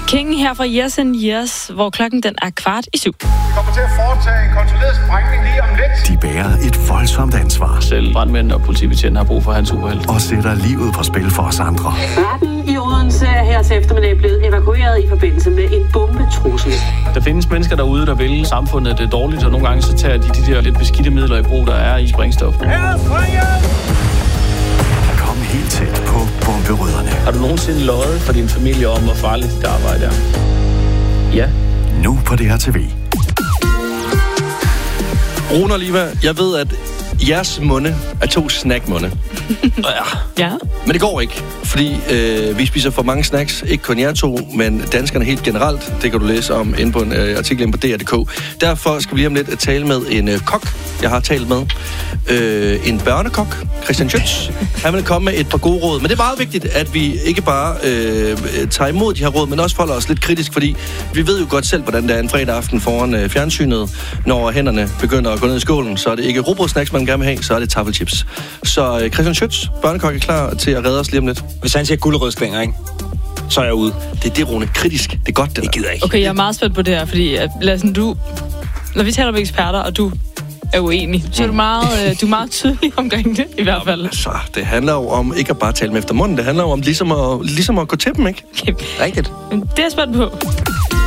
King her fra Years and Years, hvor klokken den er 6:15. Vi kommer til at foretage en kontrolleret sprængning lige om lidt. De bærer et voldsomt ansvar. Selv brandmænd og politibetjent har brug for hans superhelt. Og sætter livet på spil for os andre. Retten i Odense er her til eftermiddag blevet evakueret i forbindelse med en bombetrussel. Der findes mennesker derude, der vil samfundet det dårligt, og nogle gange så tager de der lidt beskidte midler i brug, der er i sprængstof. Kom helt tæt på bomberødderne. Har du nogensinde løjet for din familie om, hvor farligt dit arbejde er? Ja. Nu på DRTV. Rune og Liva, jeg ved, at jeres munde er 2 snackmunde. Ja. Men det går ikke, fordi vi spiser for mange snacks. Ikke kun jer 2, men danskerne helt generelt. Det kan du læse om inde på en artikel inde på DR.dk. Derfor skal vi lige om lidt tale med en kok, jeg har talt med. En børnekok, Christian Schütz. Han vil komme med et par gode råd. Men det er meget vigtigt, at vi ikke bare tager imod de her råd, men også forholder os lidt kritisk, fordi vi ved jo godt selv, hvordan det er en fredag aften foran fjernsynet. Når hænderne begynder at gå ned i skålen, så er det ikke rugbrødsnacks, man gerne vil have, så er det taffelchips. Så Christian Schütz, børnekok, er klar til at redde os lige om lidt. Hvis han siger gulerødsklinger, ikke? Så er jeg ude. Det er det, Rune. Kritisk. Det er godt, det gider ikke. Okay, jeg er meget spændt på det her, fordi Lassen, når vi taler om eksperter, og du er uenig, så er du er meget tydelig omkring det, i hvert fald. Altså, det handler jo om ikke at bare tale med efter munden. Det handler jo om ligesom at gå til dem, ikke? Okay. Rigtigt. Det er jeg spændt på.